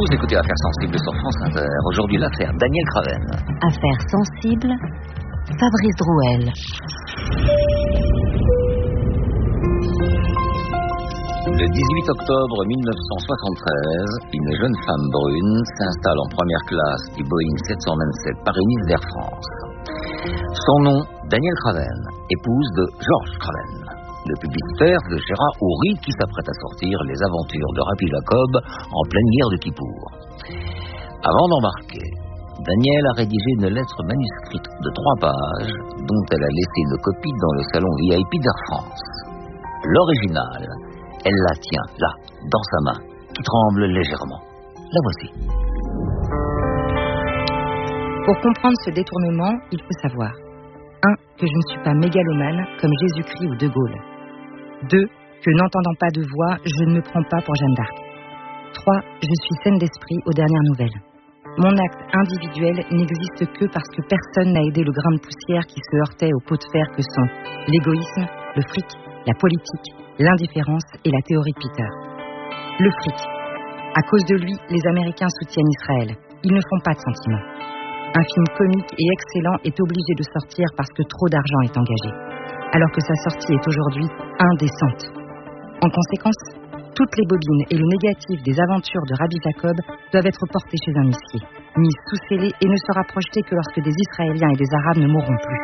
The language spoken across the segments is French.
Vous écoutez Affaires sensibles sur France Inter. Aujourd'hui, l'affaire Daniel Craven. Affaires sensibles, Fabrice Drouel. Le 18 octobre 1973, une jeune femme brune s'installe en première classe du Boeing 727 Paris-Nice d'Air France. Son nom, Daniel Craven, épouse de Georges Craven, le publicitaire de Gérard Houry qui s'apprête à sortir Les aventures de Rabbi Jacob en pleine guerre de Kippour. Avant d'embarquer, Daniel a rédigé une lettre manuscrite de 3 pages dont elle a laissé une copie dans le salon VIP d'Air France. L'original, elle la tient là, dans sa main, qui tremble légèrement. La voici. Pour comprendre ce détournement, il faut savoir 1. Que je ne suis pas mégalomane comme Jésus-Christ ou De Gaulle. 2. Que n'entendant pas de voix, je ne me prends pas pour Jeanne d'Arc. 3. Je suis saine d'esprit aux dernières nouvelles. Mon acte individuel n'existe que parce que personne n'a aidé le grain de poussière qui se heurtait aux pots de fer que sont l'égoïsme, le fric, la politique, l'indifférence et la théorie de Peter. Le fric. À cause de lui, les Américains soutiennent Israël. Ils ne font pas de sentiments. Un film comique et excellent est obligé de sortir parce que trop d'argent est engagé, alors que sa sortie est aujourd'hui indécente. En conséquence, toutes les bobines et le négatif des aventures de Rabbi Jacob doivent être portés chez un huissier, mis sous scellé et ne sera projeté que lorsque des Israéliens et des Arabes ne mourront plus.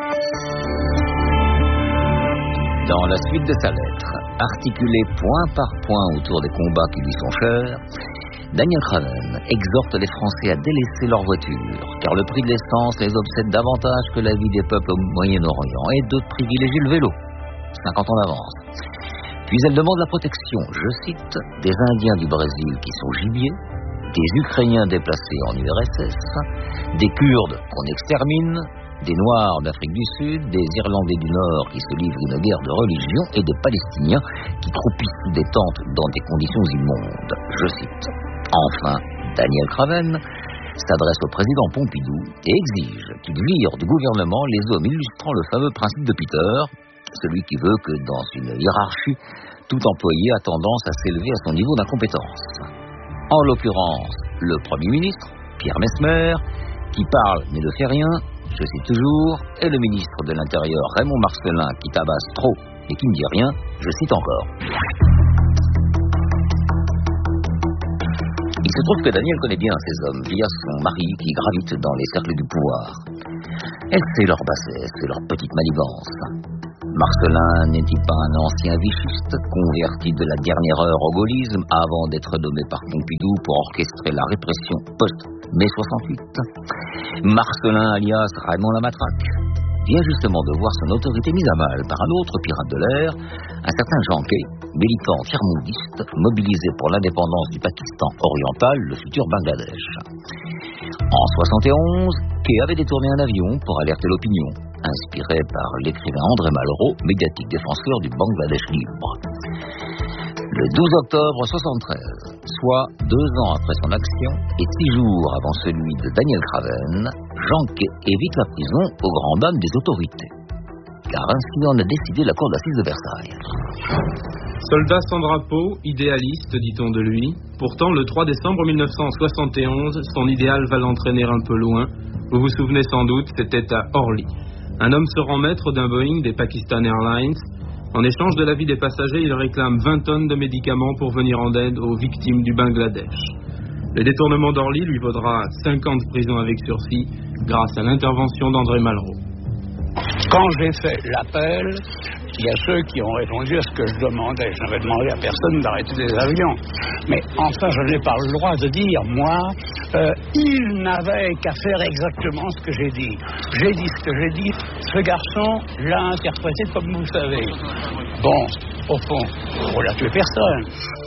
Dans la suite de sa lettre, articulée point par point autour des combats qui lui sont chers, Daniel Craven exhorte les Français à délaisser leur voiture, car le prix de l'essence les obsède davantage que la vie des peuples au Moyen-Orient et de privilégier le vélo, 50 ans d'avance. Puis elle demande la protection, je cite, des Indiens du Brésil qui sont gibiers, des Ukrainiens déplacés en URSS, des Kurdes qu'on extermine, des Noirs d'Afrique du Sud, des Irlandais du Nord qui se livrent une guerre de religion et des Palestiniens qui croupissent sous des tentes dans des conditions immondes. Je cite. Enfin, Daniel Craven s'adresse au président Pompidou et exige qu'il vire du gouvernement les hommes illustrant le fameux principe de Peter, celui qui veut que dans une hiérarchie, tout employé a tendance à s'élever à son niveau d'incompétence. En l'occurrence, le Premier ministre, Pierre Messmer, qui parle mais ne fait rien, je cite toujours, et le ministre de l'Intérieur, Raymond Marcellin, qui tabasse trop et qui ne dit rien, je cite encore. Il se trouve que Daniel connaît bien ces hommes via son mari qui gravite dans les cercles du pouvoir. Elle sait leur bassesse et leur petite manigance. Marcellin n'est-il pas un ancien vichiste, converti de la dernière heure au gaullisme avant d'être nommé par Pompidou pour orchestrer la répression post-mai 68 ? Marcellin alias Raymond Lamatraque vient justement de voir son autorité mise à mal par un autre pirate de l'air, un certain Jean Quay, militant tiers-mondiste, mobilisé pour l'indépendance du Pakistan oriental, le futur Bangladesh. En 71, Quay avait détourné un avion pour alerter l'opinion, inspiré par l'écrivain André Malraux, médiatique défenseur du Bangladesh libre. Le 12 octobre 73, soit 2 ans après son action et 6 jours avant celui de Daniel Craven, Jean Quay évite la prison aux grandes dames des autorités. Car ainsi en a décidé la cour d'assises de Versailles. Soldat sans drapeau, idéaliste, dit-on de lui. Pourtant, le 3 décembre 1971, son idéal va l'entraîner un peu loin. Vous vous souvenez sans doute, c'était à Orly. Un homme se rend maître d'un Boeing des Pakistan Airlines. En échange de la vie des passagers, il réclame 20 tonnes de médicaments pour venir en aide aux victimes du Bangladesh. Le détournement d'Orly lui vaudra 5 ans de prison avec sursis grâce à l'intervention d'André Malraux. Quand j'ai fait l'appel, il y a ceux qui ont répondu à ce que je demandais. Je n'avais demandé à personne d'arrêter des avions. Mais enfin, je n'ai pas le droit de dire, moi, il n'avait qu'à faire exactement ce que j'ai dit. J'ai dit ce que j'ai dit. Ce garçon l'a interprété comme vous savez. Bon, au fond, on n'a tué personne.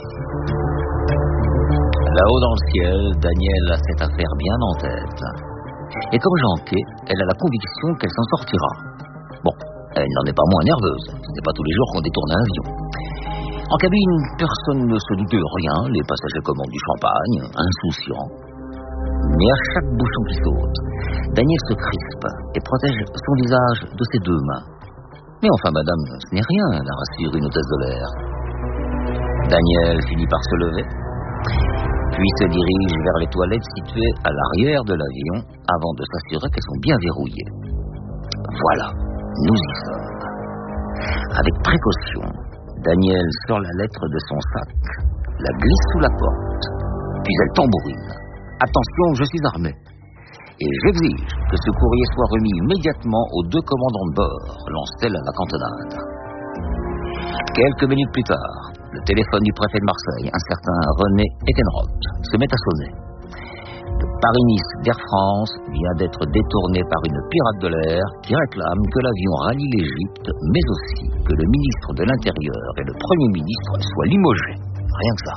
Là-haut dans le ciel, Daniel a cette affaire bien en tête. Et comme Jean Quay, elle a la conviction qu'elle s'en sortira. Bon, elle n'en est pas moins nerveuse. Ce n'est pas tous les jours qu'on détourne un avion. En cabine, personne ne se doute de rien. Les passagers commandent du champagne, insouciants. Mais à chaque bouchon qui saute, Daniel se crispe et protège son visage de ses 2 mains. Mais enfin, madame, ce n'est rien, la rassure une hôtesse de l'air. Daniel finit par se lever. puis se dirige vers les toilettes situées à l'arrière de l'avion avant de s'assurer qu'elles sont bien verrouillées. Voilà, nous y sommes. Avec précaution, Daniel sort la lettre de son sac, la glisse sous la porte, puis elle tambourine. Attention, je suis armé. Et j'exige que ce courrier soit remis immédiatement aux 2 commandants de bord, lance-t-elle à la cantonade. Quelques minutes plus tard, le téléphone du préfet de Marseille, un certain René Eckenroth, se met à sonner. Le Paris-Nice d'Air France vient d'être détourné par une pirate de l'air qui réclame que l'avion rallie l'Égypte, mais aussi que le ministre de l'Intérieur et le Premier ministre soient limogés. Rien que ça.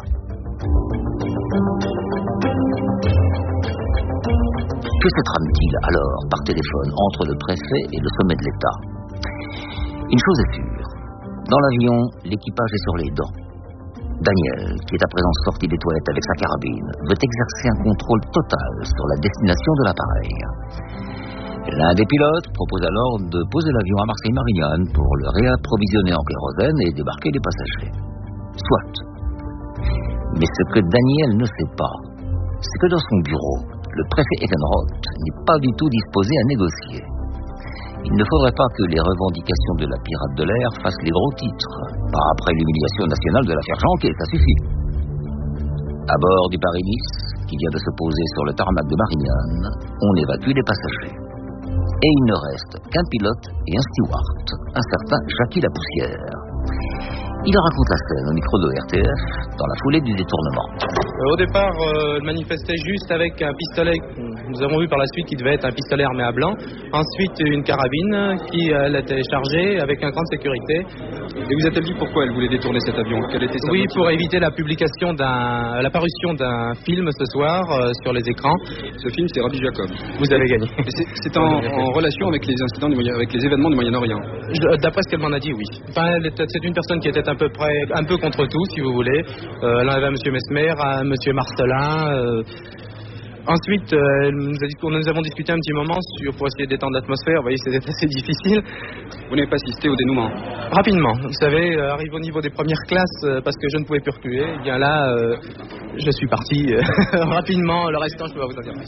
Que se trame-t-il alors par téléphone entre le préfet et le sommet de l'État? Une chose est sûre. Dans l'avion, l'équipage est sur les dents. Daniel, qui est à présent sorti des toilettes avec sa carabine, veut exercer un contrôle total sur la destination de l'appareil. L'un des pilotes propose alors de poser l'avion à Marseille-Marignane pour le réapprovisionner en kérosène et débarquer les passagers. Soit. Mais ce que Daniel ne sait pas, c'est que dans son bureau, le préfet Eckenroth n'est pas du tout disposé à négocier. Il ne faudrait pas que les revendications de la pirate de l'air fassent les gros titres. Pas après l'humiliation nationale de l'affaire Janquet, ça suffit. À bord du Paris-Nice, qui vient de se poser sur le tarmac de Marignane, on évacue les passagers. Et il ne reste qu'un pilote et un steward, un certain Jackie Lapoussière. Il raconte la scène au micro de RTF dans la foulée du détournement. Au départ, elle manifestait juste avec un pistolet. Nous avons vu par la suite qu'il devait être un pistolet armé à blanc. Ensuite, une carabine qui, elle, était chargée avec un cran de sécurité. Et vous a-t-elle dit pourquoi elle voulait détourner cet avion? Quelle était sa Oui, motivation? pour éviter l'apparition d'un film ce soir sur les écrans. Ce film, c'était Rabbi Jacob. Vous avez gagné. C'est en relation avec les incidents avec les événements du Moyen-Orient. D'après ce qu'elle m'en a dit, oui. Enfin, c'est une personne qui était un peu contre tout, si vous voulez. Elle en avait à M. Mesmer, à M. Marcelin. Ensuite, nous avons discuté un petit moment pour essayer de détendre l'atmosphère. Vous voyez, c'était assez difficile. Vous n'avez pas assisté au dénouement? Rapidement. Vous savez, arrive au niveau des premières classes, parce que je ne pouvais plus reculer. Et bien là, je suis parti rapidement. Le restant, je peux pas vous en dire.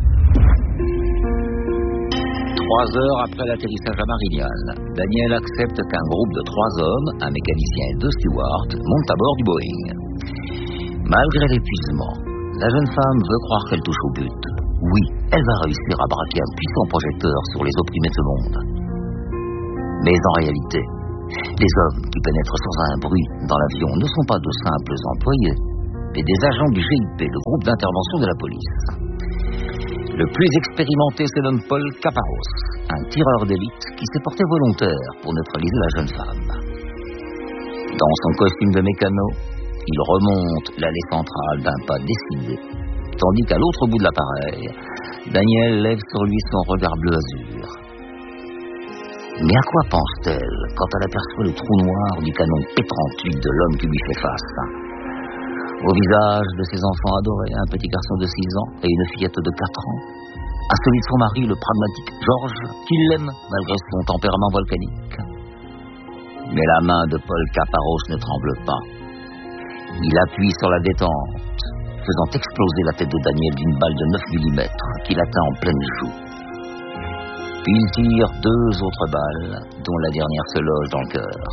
3 heures après l'atterrissage à Marignane, Daniel accepte qu'un groupe de 3 hommes, un mécanicien et 2 stewards, montent à bord du Boeing. Malgré l'épuisement, la jeune femme veut croire qu'elle touche au but. Oui, elle va réussir à braquer un puissant projecteur sur les opprimés de ce monde. Mais en réalité, les hommes qui pénètrent sans un bruit dans l'avion ne sont pas de simples employés, mais des agents du GIP, le groupe d'intervention de la police. Le plus expérimenté se nomme Paul Caparros, un tireur d'élite qui s'est porté volontaire pour neutraliser la jeune femme. Dans son costume de mécano, il remonte l'allée centrale d'un pas décidé, tandis qu'à l'autre bout de l'appareil, Daniel lève sur lui son regard bleu azur. Mais à quoi pense-t-elle quand elle aperçoit le trou noir du canon P-38 de l'homme qui lui fait face? Au visage de ses enfants adorés, un petit garçon de 6 ans et une fillette de 4 ans. À celui de son mari, le pragmatique Georges, qui l'aime malgré son tempérament volcanique. Mais la main de Paul Caparros ne tremble pas. Il appuie sur la détente, faisant exploser la tête de Daniel d'une balle de 9 mm qu'il atteint en pleine joue. Puis il tire 2 autres balles, dont la dernière se loge dans le cœur.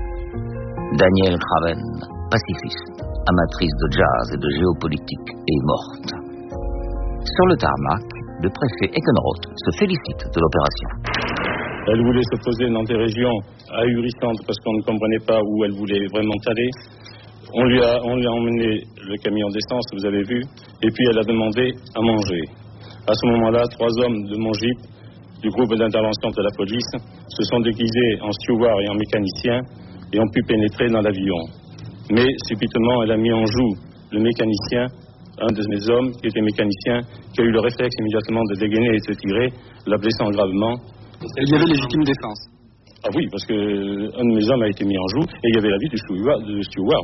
Daniel Craven, pacifiste, amatrice de jazz et de géopolitique, est morte. Sur le tarmac, le préfet Eckenroth se félicite de l'opération. Elle voulait se poser dans des régions ahurissantes parce qu'on ne comprenait pas où elle voulait vraiment aller. On lui a emmené le camion d'essence, vous avez vu, et puis elle a demandé à manger. À ce moment-là, 3 hommes de mon GIP, du groupe d'intervention de la police, se sont déguisés en steward et en mécanicien et ont pu pénétrer dans l'avion. Mais subitement, elle a mis en joue le mécanicien, un de mes hommes qui était mécanicien, qui a eu le réflexe immédiatement de dégainer et de tirer, la blessant gravement. Il y avait légitime défense. Ah oui, parce que un de mes hommes a été mis en joue et il y avait la vie du steward.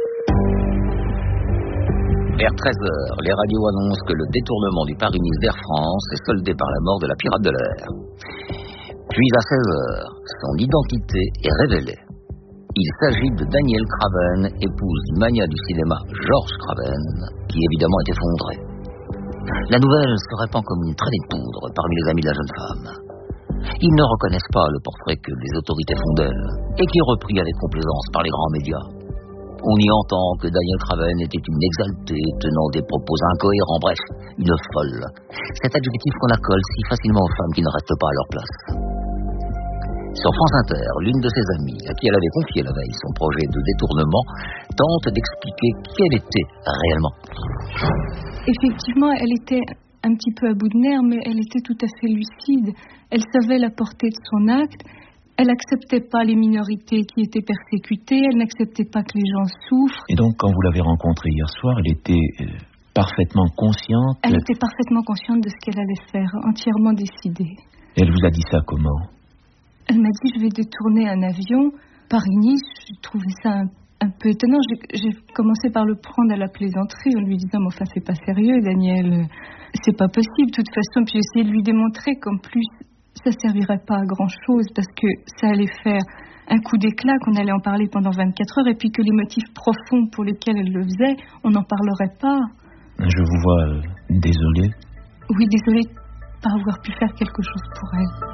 Vers 13h, les radios annoncent que le détournement du Paris-Nice d'Air France est soldé par la mort de la pirate de l'air. Puis à 16h, son identité est révélée. Il s'agit de Daniel Craven, épouse du magnat du cinéma Georges Craven, qui évidemment est effondré. La nouvelle se répand comme une traînée de poudre parmi les amis de la jeune femme. Ils ne reconnaissent pas le portrait que les autorités font d'elle et qui est repris avec complaisance par les grands médias. On y entend que Daniel Craven était une exaltée tenant des propos incohérents, bref, une folle. Cet adjectif qu'on accole si facilement aux femmes qui ne restent pas à leur place. Sur France Inter, l'une de ses amies, à qui elle avait confié la veille son projet de détournement, tente d'expliquer qui elle était réellement. Effectivement, elle était un petit peu à bout de nerfs, mais elle était tout à fait lucide. Elle savait la portée de son acte. Elle n'acceptait pas les minorités qui étaient persécutées. Elle n'acceptait pas que les gens souffrent. Et donc, quand vous l'avez rencontrée hier soir, elle était parfaitement consciente. Elle était parfaitement consciente de ce qu'elle allait faire, entièrement décidée. Et elle vous a dit ça comment ? Elle m'a dit, je vais détourner un avion Paris-Nice. J'ai trouvé ça un peu étonnant. J'ai commencé par le prendre à la plaisanterie en lui disant, mais enfin, c'est pas sérieux, Daniel. C'est pas possible, de toute façon. Puis j'ai essayé de lui démontrer qu'en plus, ça servirait pas à grand-chose parce que ça allait faire un coup d'éclat, qu'on allait en parler pendant 24 heures et puis que les motifs profonds pour lesquels elle le faisait, on n'en parlerait pas. Je vous vois désolée. Oui, désolée de pas avoir pu faire quelque chose pour elle.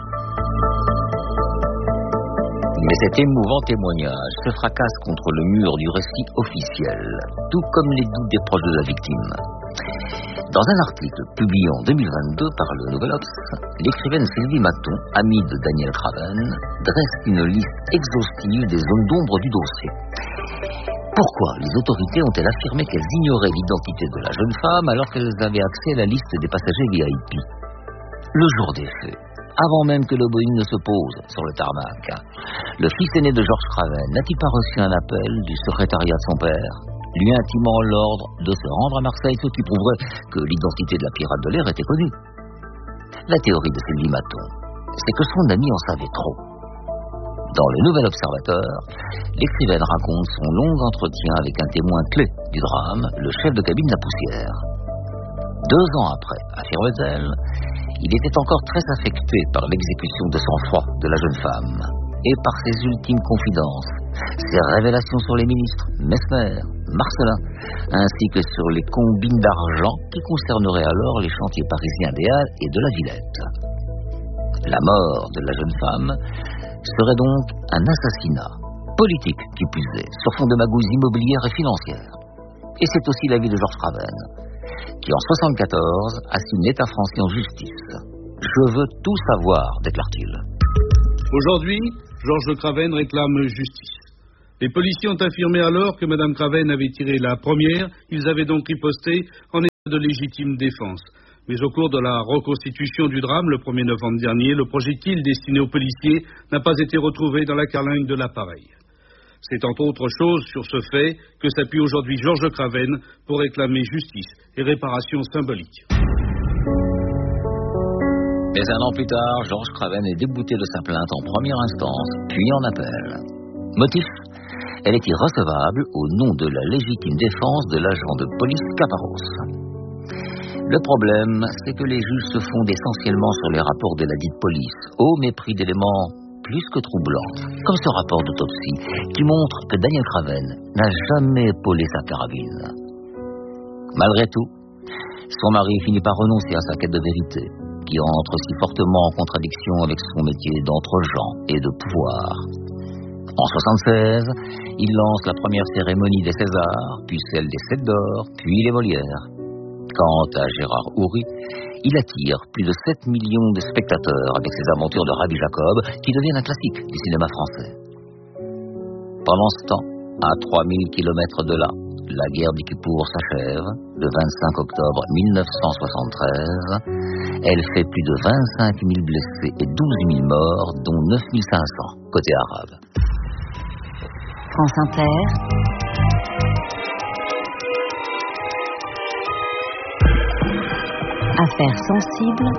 Mais cet émouvant témoignage se fracasse contre le mur du récit officiel, tout comme les doutes des proches de la victime. Dans un article publié en 2022 par le Nouvel Obs, l'écrivaine Sylvie Maton, amie de Daniel Craven, dresse une liste exhaustive des zones d'ombre du dossier. Pourquoi les autorités ont-elles affirmé qu'elles ignoraient l'identité de la jeune femme alors qu'elles avaient accès à la liste des passagers VIP ? Le jour des faits, avant même que le Boeing ne se pose sur le tarmac, le fils aîné de Georges Craven n'a-t-il pas reçu un appel du secrétariat de son père, lui intimant l'ordre de se rendre à Marseille, ce qui prouverait que l'identité de la pirate de l'air était connue. La théorie de Sylvie Maton, c'est que son ami en savait trop. Dans le Nouvel Observateur, l'écrivaine raconte son long entretien avec un témoin clé du drame, le chef de cabine de la Poussière. 2 ans après, affirme-t-elle, il était encore très affecté par l'exécution de sang-froid de la jeune femme et par ses ultimes confidences, ses révélations sur les ministres, Messmer, Marcelin, ainsi que sur les combines d'argent qui concerneraient alors les chantiers parisiens des Halles et de la Villette. La mort de la jeune femme serait donc un assassinat politique qui plus est, sur fond de magouilles immobilières et financières. Et c'est aussi l'avis de Georges Craven, qui en 1974 assigne l'État français en justice. Je veux tout savoir, déclare-t-il. Aujourd'hui, Georges Craven réclame justice. Les policiers ont affirmé alors que Mme Craven avait tiré la première. Ils avaient donc riposté en état de légitime défense. Mais au cours de la reconstitution du drame, le 1er novembre dernier, le projectile destiné aux policiers n'a pas été retrouvé dans la carlingue de l'appareil. C'est entre autres choses sur ce fait que s'appuie aujourd'hui Georges Craven pour réclamer justice et réparation symbolique. Mais un an plus tard, Georges Craven est débouté de sa plainte en première instance, puis en appel. Motif ? Elle est irrecevable au nom de la légitime défense de l'agent de police Caparros. Le problème, c'est que les juges se fondent essentiellement sur les rapports de la dite police, au mépris d'éléments plus que troublants, comme ce rapport d'autopsie qui montre que Daniel Craven n'a jamais épaulé sa carabine. Malgré tout, son mari finit par renoncer à sa quête de vérité, qui entre si fortement en contradiction avec son métier d'entre-gens et de pouvoir. En 1976, il lance la première cérémonie des Césars, puis celle des 7 d'or, puis les Molières. Quant à Gérard Houry, il attire plus de 7 millions de spectateurs avec ses aventures de Rabbi Jacob, qui deviennent un classique du cinéma français. Pendant ce temps, à 3000 kilomètres de là, la guerre du Kippour s'achève, le 25 octobre 1973. Elle fait plus de 25 000 blessés et 12 000 morts, dont 9 500 côté arabe. France Inter. Affaires sensibles.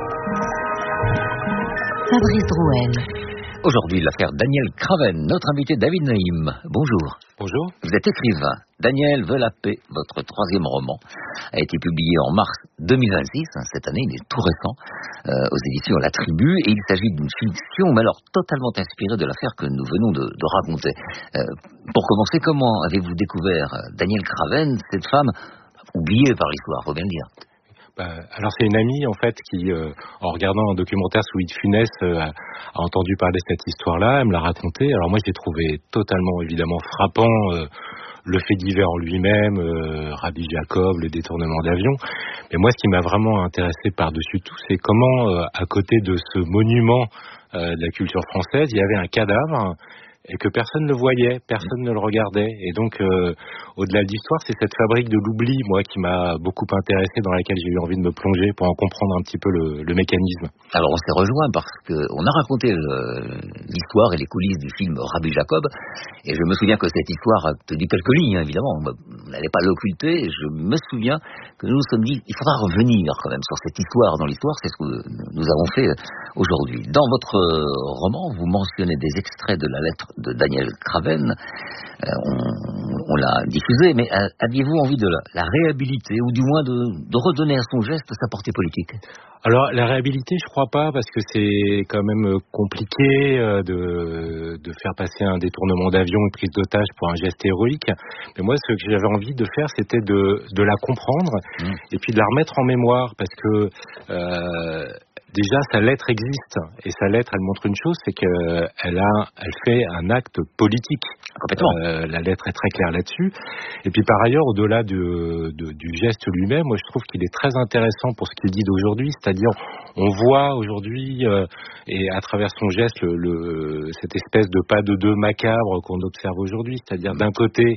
Fabrice Drouel. Aujourd'hui, l'affaire Daniel Craven, notre invité David Naïm. Bonjour. Bonjour. Vous êtes écrivain. Daniel veut la paix, votre 3e roman, a été publié en mars 2026, cette année, il est tout récent, aux éditions La Tribu, et il s'agit d'une fiction, mais alors totalement inspirée de l'affaire que nous venons de raconter. Pour commencer, comment avez-vous découvert Danielle Craven, cette femme oubliée par l'histoire, faut bien le dire? Alors c'est une amie en fait qui, en regardant un documentaire sur Louis de Funès, a entendu parler de cette histoire-là, elle me l'a raconté. Alors moi j'ai trouvé totalement évidemment frappant le fait divers en lui-même, Rabbi Jacob, le détournement d'avion. Mais moi ce qui m'a vraiment intéressé par-dessus tout, c'est comment à côté de ce monument de la culture française, il y avait un cadavre et que personne ne le voyait, personne ne le regardait. Et donc, au-delà de l'histoire, c'est cette fabrique de l'oubli, moi, qui m'a beaucoup intéressé, dans laquelle j'ai eu envie de me plonger pour en comprendre un petit peu le mécanisme. Alors, on s'est rejoint parce qu'on a raconté l'histoire et les coulisses du film Rabbi Jacob, et je me souviens que cette histoire a tenu quelques lignes, évidemment. On n'allait pas l'occulter, et je me souviens que nous nous sommes dit, il faudra revenir quand même sur cette histoire dans l'histoire, c'est ce que nous avons fait aujourd'hui. Dans votre roman, vous mentionnez des extraits de la lettre de Danielle Craven, on l'a diffusé, mais aviez-vous envie de la réhabiliter, ou du moins de redonner à son geste sa portée politique? Alors la réhabiliter, je crois pas, parce que c'est quand même compliqué de faire passer un détournement d'avion, une prise d'otage pour un geste héroïque. Mais moi, ce que j'avais envie de faire, c'était de la comprendre et puis de la remettre en mémoire, parce que déjà, sa lettre existe, et sa lettre, elle montre une chose, c'est qu'elle fait un acte politique. Complètement. La lettre est très claire là-dessus. Et puis par ailleurs, au-delà du geste lui-même, moi je trouve qu'il est très intéressant pour ce qu'il dit d'aujourd'hui, c'est-à-dire on voit aujourd'hui, et à travers son geste, cette espèce de pas de deux macabre qu'on observe aujourd'hui, c'est-à-dire d'un côté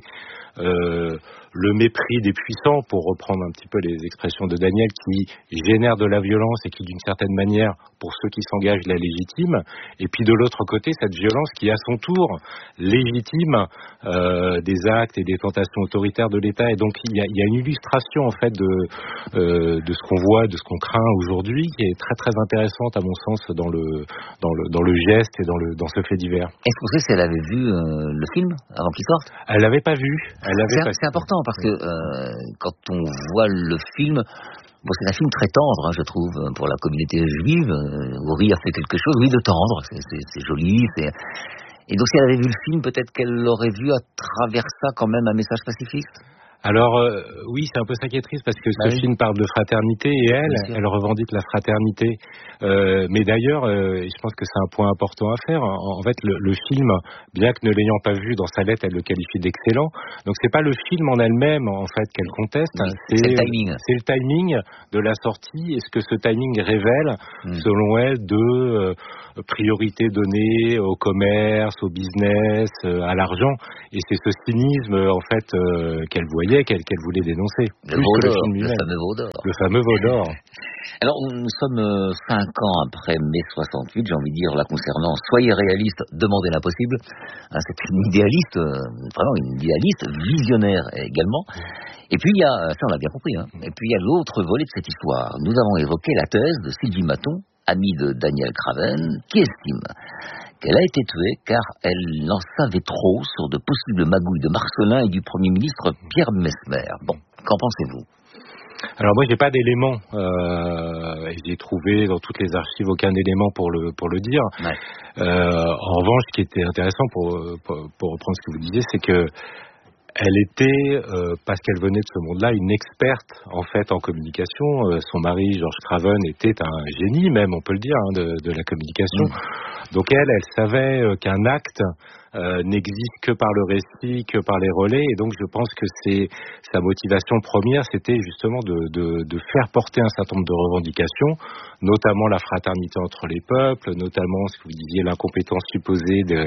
le mépris des puissants, pour reprendre un petit peu les expressions de Daniel, qui génère de la violence et qui d'une certaine manière, pour ceux qui s'engagent, la légitime, et puis de l'autre côté, cette violence qui à son tour légitime des actes et des tentations autoritaires de l'État. Et donc il y a une illustration en fait de ce qu'on voit, de ce qu'on craint aujourd'hui, qui est très très intéressante à mon sens dans le geste et dans ce fait divers. Est-ce qu'on sait si elle avait vu le film avant qu'il sorte? Elle l'avait pas vu. C'est important parce que quand on voit le film, c'est un film très tendre, je trouve, pour la communauté juive. Uri a fait quelque chose, oui, de tendre, c'est joli. Et donc si elle avait vu le film, peut-être qu'elle aurait vu à travers ça quand même un message pacifiste. Alors oui, c'est un peu ça qui est triste, parce que ce film parle de fraternité, et elle revendique la fraternité. Mais d'ailleurs, je pense que c'est un point important à faire. En fait, le film, bien que ne l'ayant pas vu dans sa lettre, elle le qualifie d'excellent. Donc c'est pas le film en elle-même en fait qu'elle conteste, c'est le timing. C'est le timing de la sortie, et ce que ce timing révèle, selon elle, de priorité donnée au commerce, au business, à l'argent. Et c'est ce cynisme en fait qu'elle voyait, qu'elle voulait dénoncer. Le fameux veau d'or. Le fameux veau d'or. Alors, nous sommes 5 ans après mai 68, j'ai envie de dire, là, concernant soyez réaliste, demandez l'impossible. C'est une idéaliste, vraiment une idéaliste, visionnaire également. Et puis, il y a, ça on l'a bien compris, et puis il y a l'autre volet de cette histoire. Nous avons évoqué la thèse de Sylvie Maton, amie de Danielle Craven, qui estime qu'elle a été tuée car elle en savait trop sur de possibles magouilles de Marcellin et du Premier ministre Pierre Messmer. Bon, qu'en pensez-vous? Alors moi j'ai pas d'éléments, j'ai trouvé dans toutes les archives aucun élément pour le dire. En revanche, ce qui était intéressant pour reprendre ce que vous disiez, c'est que elle était, parce qu'elle venait de ce monde-là, une experte en fait en communication. Son mari, Georges Craven, était un génie même, on peut le dire, de la communication. Donc elle savait qu'un acte n'existe que par le récit, que par les relais, et donc je pense que c'est sa motivation première, c'était justement de faire porter un certain nombre de revendications, notamment la fraternité entre les peuples, notamment ce que vous disiez, l'incompétence supposée de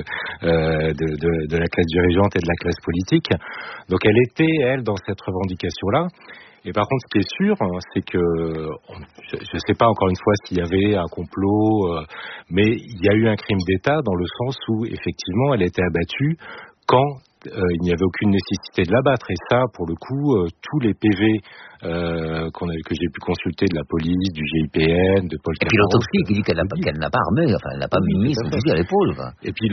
la classe dirigeante et de la classe politique. Donc elle était, elle, dans cette revendication-là. Et par contre, ce qui est sûr, c'est que, je ne sais pas encore une fois s'il y avait un complot, mais il y a eu un crime d'État dans le sens où, effectivement, elle était abattue quand il n'y avait aucune nécessité de l'abattre. Et ça, pour le coup, tous les PV que j'ai pu consulter de la police, du GIPN, de Paul Caparros. Et puis l'autopsie qui dit qu'elle n'a pas armé, enfin elle n'a pas mis son fusil à l'épaule. Quoi. Et puis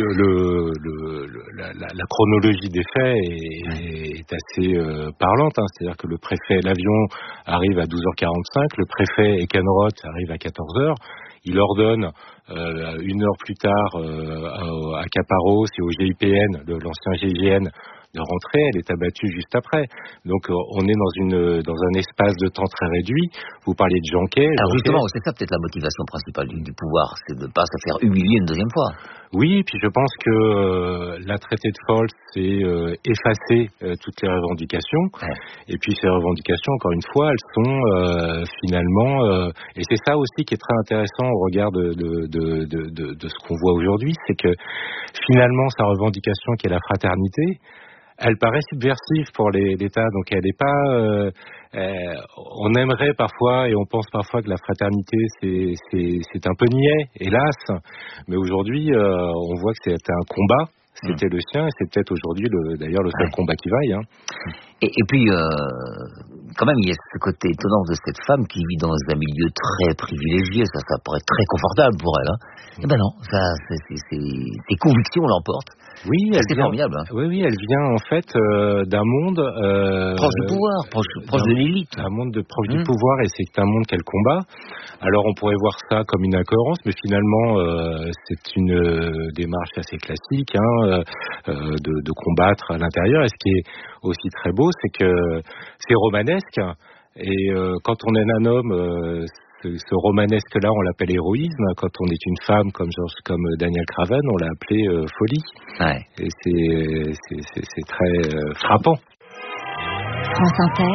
la chronologie des faits est assez parlante. Hein. C'est-à-dire que le préfet Lavion arrive à 12h45, le préfet Ekenroth arrive à 14h. Il ordonne 1 heure plus tard à Caparros et au GIPN, l'ancien GIGN, de rentrer. Elle est abattue juste après. Donc on est dans un espace de temps très réduit. Vous parliez de Janquet. Alors justement, c'est ça peut-être la motivation principale du pouvoir, c'est de ne pas se faire humilier une deuxième fois. Oui, et puis je pense que la traité de Fols c'est effacer toutes les revendications. Ouais. Et puis ces revendications, encore une fois, elles sont finalement... et c'est ça aussi qui est très intéressant au regard de ce qu'on voit aujourd'hui, c'est que finalement sa revendication qui est la fraternité, elle paraît subversive pour l'État, donc elle n'est pas... on aimerait parfois, et on pense parfois que la fraternité, c'est un peu niais, hélas, mais aujourd'hui, on voit que c'est un combat, c'était le sien, et c'est peut-être aujourd'hui, d'ailleurs, le seul combat qui vaille. Hein. Et puis, quand même, il y a ce côté étonnant de cette femme qui vit dans un milieu très privilégié, ça pourrait être très confortable pour elle. Hein. Eh ben non, ses convictions l'emportent. Oui, c'est formidable. Hein. Oui, elle vient en fait d'un monde proche du pouvoir, proche de l'élite. Un monde proche du pouvoir, et c'est un monde qu'elle combat. Alors on pourrait voir ça comme une incohérence, mais finalement c'est une démarche assez classique de combattre à l'intérieur. Et ce qui est aussi très beau, c'est que c'est romanesque. Et quand on est un homme, ce romanesque-là, on l'appelle héroïsme. Quand on est une femme comme Daniel Craven, on l'a appelé folie. Ouais. Et c'est très frappant. France Inter.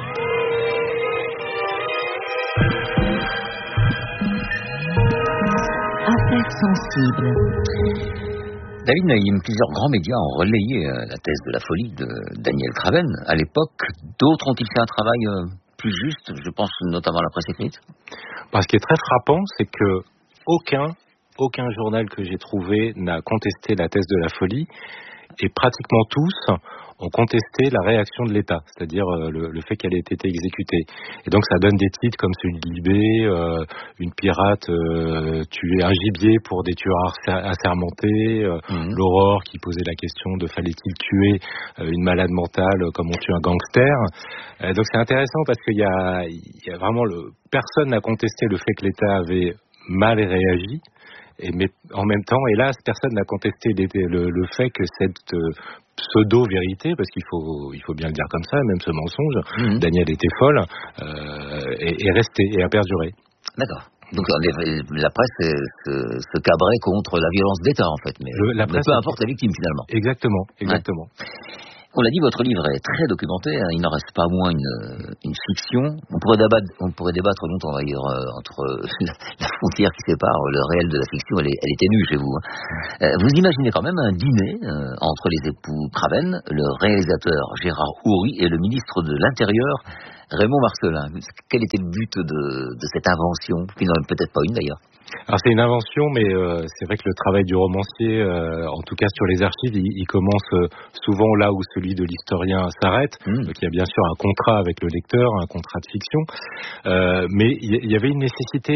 Affaires sensibles. David Naïm, plusieurs grands médias ont relayé la thèse de la folie de Daniel Craven. À l'époque, d'autres ont-ils fait un travail plus juste, je pense notamment à la presse écrite? Ce qui est très frappant, c'est que aucun journal que j'ai trouvé n'a contesté la thèse de la folie, et pratiquement tous ont contesté la réaction de l'État, c'est-à-dire le fait qu'elle ait été exécutée. Et donc ça donne des titres comme celui de Libé, une pirate tuée, un gibier pour des tueurs assermentés, l'Aurore qui posait la question de fallait-il tuer une malade mentale comme on tue un gangster. Donc c'est intéressant parce qu'il y a vraiment personne n'a contesté le fait que l'État avait mal réagi. Mais en même temps, hélas, personne n'a contesté le fait que cette pseudo-vérité, parce qu'il faut bien le dire comme ça, même ce mensonge, Daniel était folle, est resté et a perduré. D'accord. Donc la presse se cabrait contre la violence d'État, en fait, mais peu importe la victime, finalement. Exactement. Ouais. On l'a dit, votre livre est très documenté, hein, il n'en reste pas moins une fiction. On pourrait débattre longtemps d'ailleurs entre la frontière qui sépare le réel de la fiction, elle est ténue chez vous. Hein. Vous imaginez quand même un dîner entre les époux Craven, le réalisateur Gérard Houry et le ministre de l'Intérieur Raymond Marcellin. Quel était le but de cette invention, qui n'en est peut-être pas une d'ailleurs? Alors c'est une invention, mais c'est vrai que le travail du romancier, en tout cas sur les archives, il commence souvent là où celui de l'historien s'arrête. Donc il y a bien sûr un contrat avec le lecteur, un contrat de fiction, mais il y avait une nécessité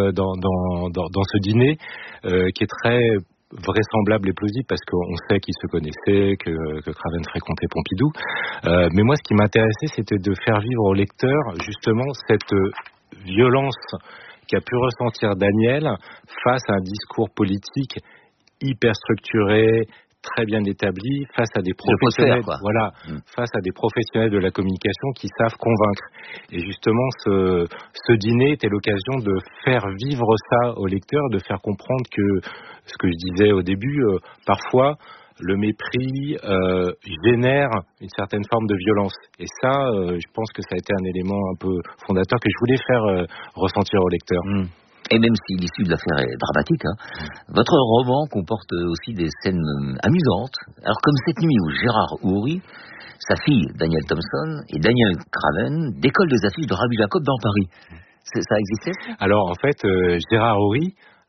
dans ce dîner qui est très vraisemblable et plausible parce qu'on sait qu'ils se connaissaient, que Craven fréquentait Pompidou. Mais moi, ce qui m'intéressait, c'était de faire vivre au lecteur justement cette violence qu'a pu ressentir Daniel face à un discours politique hyper structuré, très bien établi, face à des professionnels, face à des professionnels de la communication qui savent convaincre. Et justement, ce dîner était l'occasion de faire vivre ça au lecteur, de faire comprendre que ce que je disais au début, parfois le mépris génère une certaine forme de violence. Et ça, je pense que ça a été un élément un peu fondateur que je voulais faire ressentir au lecteur. Et même si l'issue de l'affaire est dramatique, votre roman comporte aussi des scènes amusantes. Alors comme cette nuit où Gérard Houry, sa fille Danielle Thompson et Daniel Craven décollent des affiches de Rabbi Jacob dans Paris. Ça a existé? Alors en fait, Gérard Houry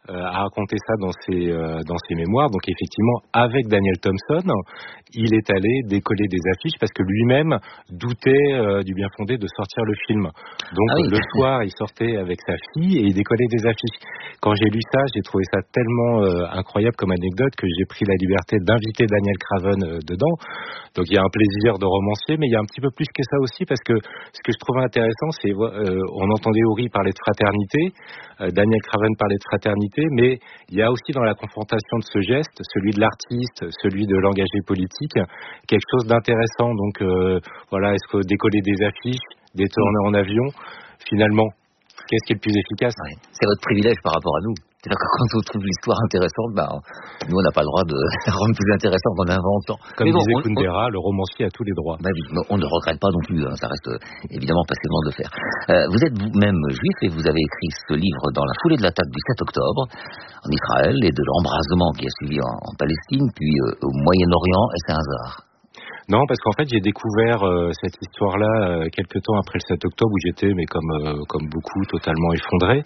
a raconté ça dans ses mémoires. Donc effectivement, avec Daniel Thompson, il est allé décoller des affiches parce que lui-même doutait du bien fondé de sortir le film. Donc le soir, il sortait avec sa fille et il décollait des affiches. Quand j'ai lu ça, j'ai trouvé ça tellement incroyable comme anecdote que j'ai pris la liberté d'inviter Daniel Craven dedans. Donc il y a un plaisir de romancier, mais il y a un petit peu plus que ça aussi parce que ce que je trouvais intéressant, c'est on entendait Horry parler de fraternité, Daniel Craven parlait de fraternité, mais il y a aussi dans la confrontation de ce geste, celui de l'artiste, celui de l'engagé politique, quelque chose d'intéressant. Donc voilà, est-ce que décoller des affiches, détourner en avion, finalement, qu'est-ce qui est le plus efficace? C'est votre privilège par rapport à nous. C'est-à-dire que quand on trouve l'histoire intéressante, nous on n'a pas le droit de la rendre plus intéressante en inventant. Comme disait Kundera, le romancier a tous les droits. Oui, mais on ne regrette pas non plus, ça reste évidemment passionnant de le faire. Vous êtes vous-même juif et vous avez écrit ce livre dans la foulée de l'attaque du 7 octobre en Israël et de l'embrasement qui a suivi en Palestine, puis au Moyen-Orient. Est-ce un hasard? Non, parce qu'en fait, j'ai découvert cette histoire-là quelque temps après le 7 octobre où j'étais, mais comme beaucoup, totalement effondré.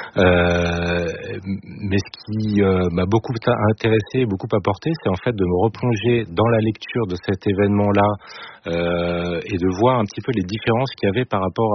Mais ce qui m'a beaucoup intéressé, beaucoup apporté, c'est en fait de me replonger dans la lecture de cet événement-là et de voir un petit peu les différences qu'il y avait par rapport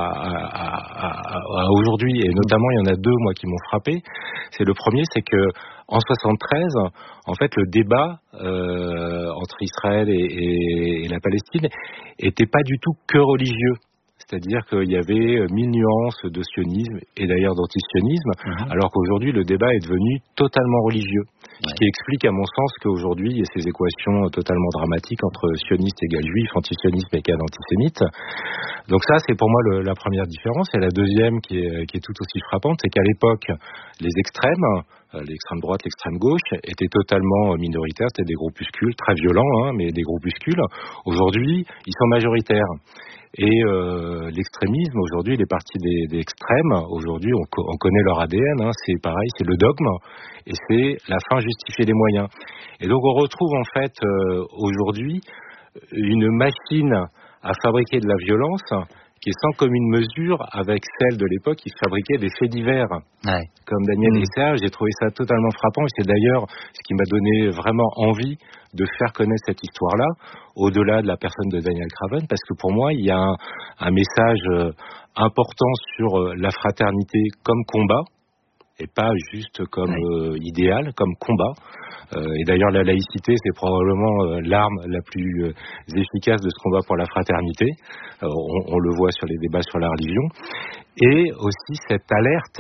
à aujourd'hui. Et notamment, il y en a deux, moi, qui m'ont frappé. C'est le premier, c'est que en 73, en fait, le débat entre Israël et la Palestine était pas du tout que religieux. C'est-à-dire qu'il y avait 1000 nuances de sionisme et d'ailleurs d'antisionisme, alors qu'aujourd'hui, le débat est devenu totalement religieux. Ce qui explique, à mon sens, qu'aujourd'hui, il y a ces équations totalement dramatiques entre sioniste égale juif, antisionisme égale antisémite. Donc ça, c'est pour moi la première différence. Et la deuxième, qui est tout aussi frappante, c'est qu'à l'époque, les extrêmes, l'extrême droite, l'extrême gauche, étaient totalement minoritaires. C'était des groupuscules très violents, mais des groupuscules. Aujourd'hui, ils sont majoritaires. Et l'extrémisme, aujourd'hui, les partis des extrêmes, aujourd'hui, on connaît leur ADN, c'est pareil, c'est le dogme, et c'est la fin justifier les moyens. Et donc on retrouve en fait aujourd'hui une machine à fabriquer de la violence qui est sans commune mesure avec celle de l'époque qui fabriquait des faits divers. Comme Daniel Esser, j'ai trouvé ça totalement frappant, et c'est d'ailleurs ce qui m'a donné vraiment envie de faire connaître cette histoire-là, au-delà de la personne de Daniel Craven, parce que pour moi, il y a un message important sur la fraternité comme combat, et pas juste comme idéal, comme combat. Et d'ailleurs, la laïcité, c'est probablement l'arme la plus efficace de ce combat pour la fraternité. On le voit sur les débats sur la religion. Et aussi cette alerte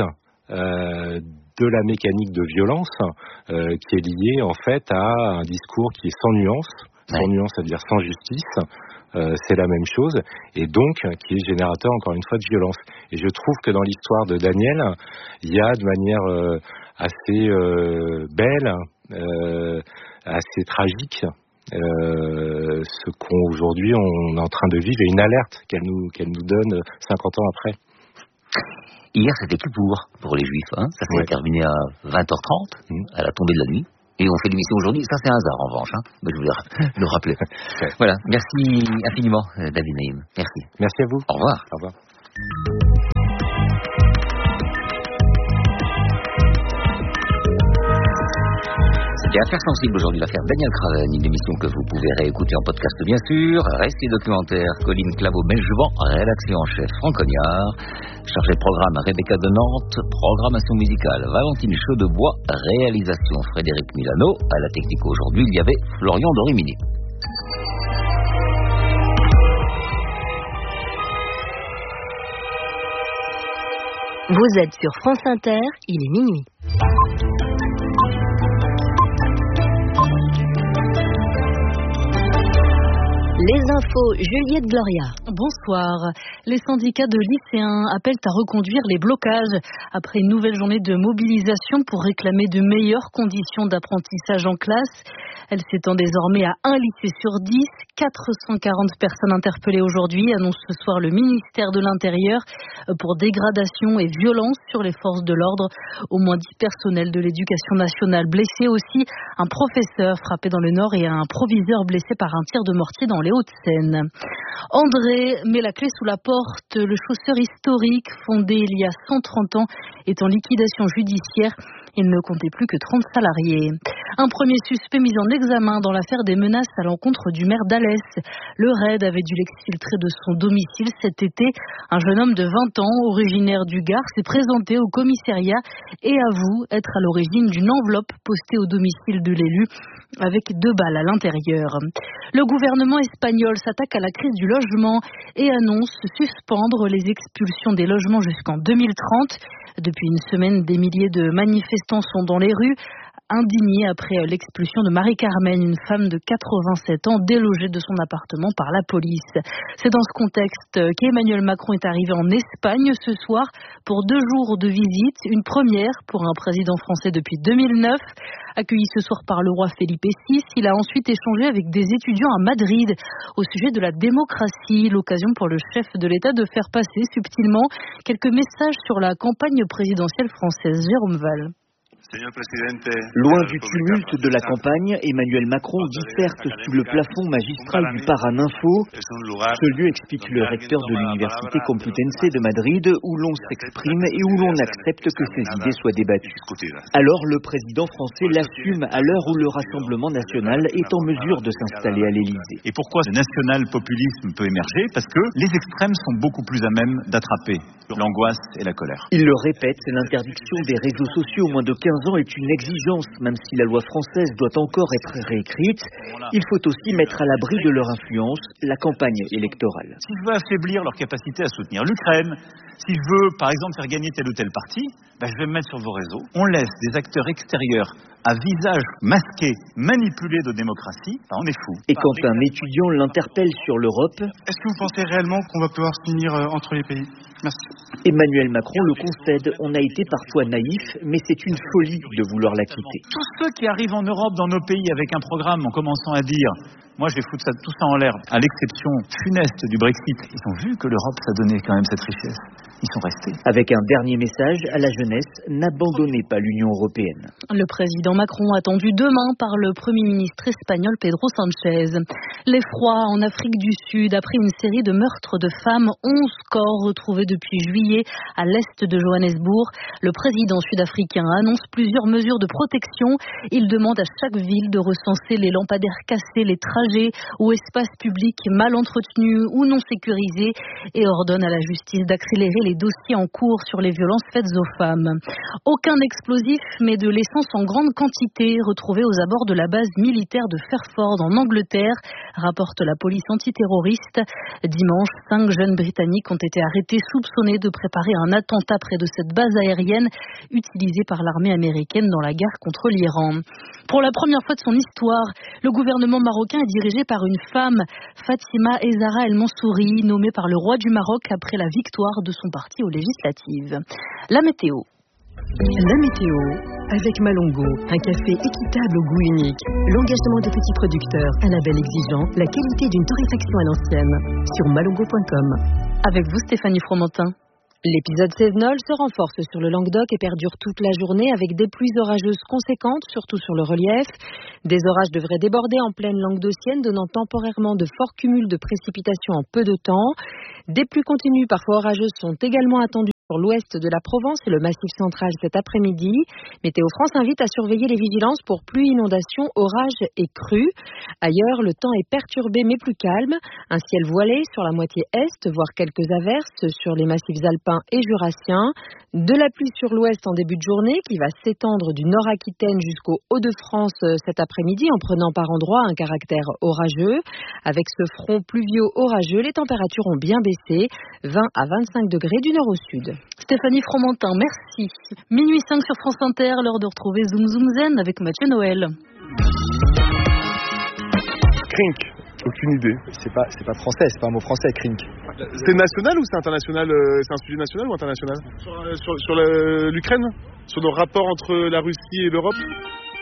de la mécanique de violence qui est liée en fait à un discours qui est sans nuance. Sans nuance, c'est-à-dire sans justice. C'est la même chose, et donc qui est générateur encore une fois de violence. Et je trouve que dans l'histoire de Daniel, il y a de manière assez belle, assez tragique, ce qu'aujourd'hui on est en train de vivre, et une alerte qu'elle nous donne 50 ans après. Hier c'était Kippour pour les Juifs, ça s'est terminé à 20h30, à la tombée de la nuit. Et on fait l'émission aujourd'hui, ça c'est un hasard en revanche, mais je voulais le rappeler. Voilà, merci infiniment David Naïm, merci. Merci à vous. Au revoir. Au revoir. C'était Affaires sensibles aujourd'hui, l'affaire Daniel Craven, une émission que vous pouvez réécouter en podcast bien sûr. Récit documentaire, Colline Claveau-Belgevant, rédaction en chef Franck Cognard, chargé de programme Rebecca de Nantes, programmation musicale Valentine Chaudebois, réalisation Frédéric Milano, à la technique aujourd'hui il y avait Florian Dorimini. Vous êtes sur France Inter, il est minuit. Les infos, Juliette Gloria. Bonsoir. Les syndicats de lycéens appellent à reconduire les blocages après une nouvelle journée de mobilisation pour réclamer de meilleures conditions d'apprentissage en classe. Elle s'étend désormais à un lycée sur 10. 440 personnes interpellées aujourd'hui, annonce ce soir le ministère de l'Intérieur pour dégradation et violence sur les forces de l'ordre. Au moins 10 personnels de l'éducation nationale blessés aussi, un professeur frappé dans le Nord et un proviseur blessé par un tir de mortier dans les Hauts-de-Seine. André met la clé sous la porte. Le chausseur historique, fondé il y a 130 ans, est en liquidation judiciaire. Il ne comptait plus que 30 salariés. Un premier suspect mis en examen dans l'affaire des menaces à l'encontre du maire d'Alès. Le RAID avait dû l'exfiltrer de son domicile cet été. Un jeune homme de 20 ans, originaire du Gard, s'est présenté au commissariat et avoue être à l'origine d'une enveloppe postée au domicile de l'élu avec 2 balles à l'intérieur. Le gouvernement espagnol s'attaque à la crise du logement et annonce suspendre les expulsions des logements jusqu'en 2030. Depuis une semaine, des milliers de manifestants sont dans les rues, indignés après l'expulsion de Marie-Carmen, une femme de 87 ans délogée de son appartement par la police. C'est dans ce contexte qu'Emmanuel Macron est arrivé en Espagne ce soir pour 2 jours de visite, une première pour un président français depuis 2009. Accueilli ce soir par le roi Felipe VI, il a ensuite échangé avec des étudiants à Madrid au sujet de la démocratie, l'occasion pour le chef de l'État de faire passer subtilement quelques messages sur la campagne présidentielle française. Jérôme Val. Loin du tumulte de la campagne, Emmanuel Macron disserte sous le plafond magistral du Paraninfo. Ce lieu, explique le recteur de l'Université Complutense de Madrid, où l'on s'exprime et où l'on accepte que ses idées soient débattues. Alors le président français l'assume à l'heure où le Rassemblement national est en mesure de s'installer à l'Élysée. Et pourquoi le national-populisme peut émerger? Parce que les extrêmes sont beaucoup plus à même d'attraper l'angoisse et la colère. Il le répète, l'interdiction des réseaux sociaux moins de 15 ans est une exigence, même si la loi française doit encore être réécrite. Il faut aussi mettre à l'abri de leur influence la campagne électorale. Si je veux affaiblir leur capacité à soutenir l'Ukraine, si je veux, par exemple, faire gagner tel ou tel parti, je vais me mettre sur vos réseaux. On laisse des acteurs extérieurs à visage masqué, manipulé de démocratie, on est fou. Et quand un étudiant l'interpelle sur l'Europe... Est-ce que vous pensez réellement qu'on va pouvoir s'unir entre les pays? Merci. Emmanuel Macron le concède, on a été parfois naïf, mais c'est une folie de vouloir la quitter. Tous ceux qui arrivent en Europe, dans nos pays, avec un programme en commençant à dire « moi je vais foutre tout ça en l'air », à l'exception funeste du Brexit, ils ont vu que l'Europe, ça donnait quand même cette richesse. Ils sont restés. Avec un dernier message à la jeunesse, n'abandonnez pas l'Union européenne. Le président Macron attendu demain par le Premier ministre espagnol Pedro Sánchez. L'effroi en Afrique du Sud après une série de meurtres de femmes, 11 corps retrouvés depuis juillet à l'est de Johannesburg. Le président sud-africain annonce plusieurs mesures de protection. Il demande à chaque ville de recenser les lampadaires cassés, les trajets ou espaces publics mal entretenus ou non sécurisés et ordonne à la justice d'accélérer les dossiers en cours sur les violences faites aux femmes. Aucun explosif, mais de l'essence en grande quantité retrouvée aux abords de la base militaire de Fairford en Angleterre, rapporte la police antiterroriste. Dimanche, 5 jeunes Britanniques ont été arrêtés soupçonnés de préparer un attentat près de cette base aérienne utilisée par l'armée américaine dans la guerre contre l'Iran. Pour la première fois de son histoire, le gouvernement marocain est dirigé par une femme, Fatima Ezara El Mansouri, nommée par le roi du Maroc après la victoire de son parti aux législatives. La météo. La météo avec Malongo, un café équitable au goût unique, l'engagement de petits producteurs, un label exigeant, la qualité d'une torréfaction à l'ancienne. Sur malongo.com. Avec vous Stéphanie Fromentin. L'épisode Cévenol se renforce sur le Languedoc et perdure toute la journée avec des pluies orageuses conséquentes, surtout sur le relief. Des orages devraient déborder en plaine languedocienne, donnant temporairement de forts cumuls de précipitations en peu de temps. Des pluies continues, parfois orageuses, sont également attendues sur l'ouest de la Provence et le Massif central cet après-midi. Météo France invite à surveiller les vigilances pour pluie, inondations, orages et crues. Ailleurs, le temps est perturbé mais plus calme. Un ciel voilé sur la moitié est, voire quelques averses sur les massifs alpins et jurassiens. De la pluie sur l'ouest en début de journée qui va s'étendre du Nord-Aquitaine jusqu'au Hauts-de-France cet après-midi en prenant par endroits un caractère orageux. Avec ce front pluvio-orageux, les températures ont bien baissé, 20 à 25 degrés du nord au sud. Stéphanie Fromentin, merci. Minuit 5 sur France Inter, l'heure de retrouver Zoom Zoom Zen avec Mathieu Noël. Crink, aucune idée. C'est pas français, c'est pas un mot français, crink. C'est national ou c'est international? C'est un sujet national ou international? Sur l'Ukraine? Sur nos rapports entre la Russie et l'Europe?